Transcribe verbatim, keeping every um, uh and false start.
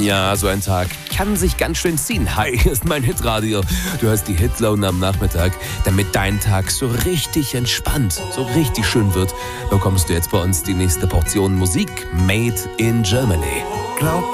Ja, so ein Tag kann sich ganz schön ziehen. Hi, hier ist mein Hitradio. Du hast die Hitlaune am Nachmittag. Damit dein Tag so richtig entspannt, so richtig schön wird, bekommst du jetzt bei uns die nächste Portion Musik made in Germany. Glaub